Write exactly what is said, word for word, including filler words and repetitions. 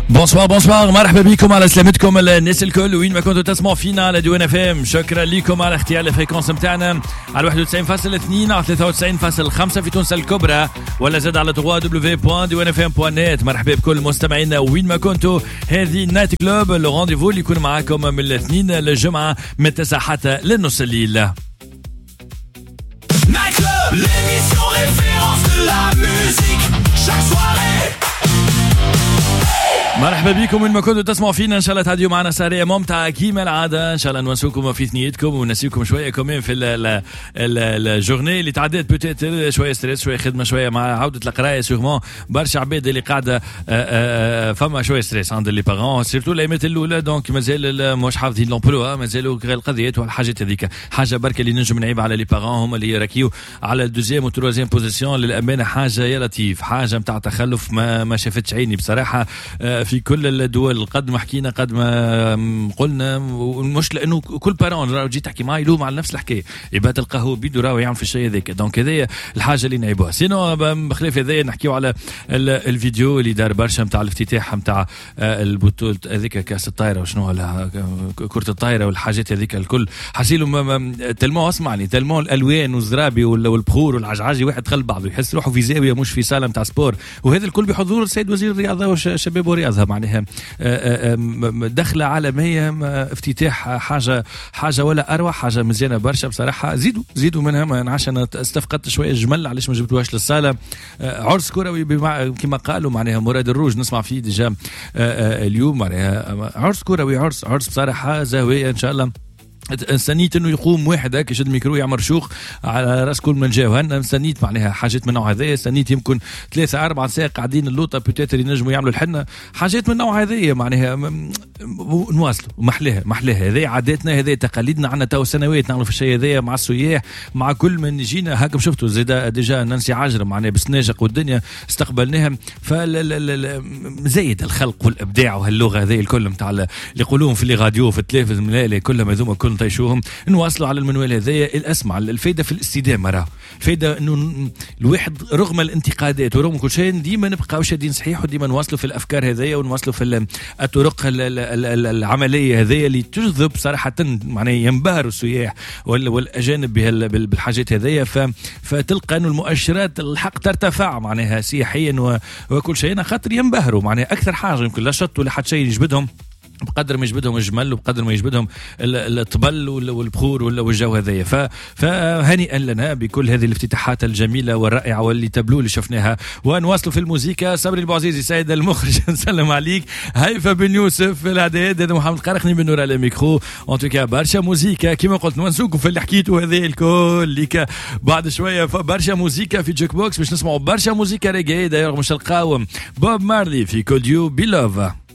بونسوار بونسوار مرحبا بكم على سلامتكم الناس الكل وين ما كنتوا تسمعوا فينا على دي ان اف ام. شكرا لكم على اختيار الفريكونس نتاعنا على واحد وتسعين فاصلة اثنين على ثلاثة وتسعين فاصلة خمسة في تونس الكبرى ولا زاد على دبليو دبليو دبليو دوت دي ان اف ام دوت نت. مرحبا بكل مستمعينا وين ما كنتوا. هذه نايت كلوب لو رونديفو اللي يكون معاكم من الاثنين للجمعه من التاسعة حتى للنص الليل. Night Club, l'émission référence de la musique, chaque soirée. مرحبا بكم وين ما كنتوا تسمعوا فينا. ان شاء الله تعديوا معنا سهريه ممتعه كيما العاده. ان شاء الله نونسوكم في ثنيتكم ونسيكم شويه كمان في الجورني اللي تعديت بوتيت شويه ستريس شويه خدمه شويه مع عوده القرايه. سيغمون برشا عباد اللي قاعده فما شويه ستريس عند لي بارون سيرتو الايامات الاولى. دونك مازال مش حافظين لومبلوا مازالوا القضيات والحاجات هذيك. حاجه بركه اللي نجم نعيب على لي بارون هم اللي يركيو على الدوزيام والتروازيام بوزيسيون. للامانه حاجه يا لطيف حاجه نتاع تخلف ما ما شافتش عيني بصراحه في كل الدول. قد ما حكينا قد ما قلنا مش لانه كل بارون راهو جيت تحكي معاه يلوم على نفس الحكايه يبقى تلقاه بيدو راهو يعمل في الشيء هذاك. دونك هذايا الحاجه اللي نعيبوها. سينو بخلاف هذايا نحكيو على الفيديو اللي دار برشا نتاع الافتتاح نتاع البطوله هذيك كاس الطايره وشنو كره الطايره والحاجات هذيك الكل. حسيلو تلمو اسمعني تلمو الالوان والزرابي والبخور والعجعاجي واحد خلف بعضه يحس روحه في زاويه مش في صاله نتاع سبور. وهذا الكل بحضور السيد وزير الرياضه والشباب والرياضه. معناها دخلة عالمية افتتاح حاجة حاجة ولا أروع حاجة مزيانة برشا بصراحة. زيدوا زيدوا منها ما عشان استفقدت شوية الجمل علاش ما جبتوهاش للصالة. عرس كروي كما قالوا معناها مراد الروج نسمع فيه ديجا اليوم. معناها عرس كروي عرس عرس بصراحة زاوية إن شاء الله. استنيت انه يقوم واحد هكا يشد ميكرو يعمل شوخ على راس كل من جاو. انا استنيت معناها حاجات من نوع هذا. استنيت يمكن ثلاثة أربعة ساعات قاعدين اللوطه بوتيتر ينجموا يعملوا الحنه حاجات من نوع هذه. معناها نواصلوا محلاها محلاها. هذه عاداتنا هذه تقاليدنا عندنا تو سنوات نعملوا في الشيء هذا مع السياح مع كل من يجينا. هاكم شفتوا زيدا ديجا نانسي عجرة معناها بسناجق والدنيا استقبلناها. فزايد الخلق والابداع وهاللغه هذه الكل نتاع اللي يقولون في الراديو في التلفزيون ملالي كلهم هذوما كل طيشوهم. نواصلوا على المنوال هذايا الاسمع الفايده في الاستدامه. راه الفايده انه الواحد رغم الانتقادات ورغم كل شيء ديما نبقاو شادين صحيح وديما نواصلوا في الافكار هذايا ونواصلوا في الطرق العمليه هذيا اللي تجذب صراحه معناه ينبهروا السياح والاجانب بالحاجات هذيا. فتلقى انه المؤشرات الحق ترتفع معناها سياحيا وكل شيء خاطر ينبهروا معناها اكثر حاجه يمكن لا شط ولا حد شيء يجبدهم بقدر ما يجبدهم الجمل وبقدر ما يجبدهم الطبل والبخور والجو هذايا. فهنيئا لنا بكل هذه الافتتاحات الجميله والرائعه واللي تبلو اللي شفناها. ونواصلوا في الموسيقى. صبري البوعزيزي سيد المخرج نسلم عليك. هيفا بن يوسف في الاعداد. هذا محمد قرخني من نور على الميكرو. ان توكا برشا موسيقى كما قلت نونسوكم في اللي حكيته هذا الكل ليك. بعد شويه برشا موسيقى في جوك بوكس باش نسمعوا برشا موسيقى ريغي. داير مش القاوم بوب مارلي في كود يو بي لوف.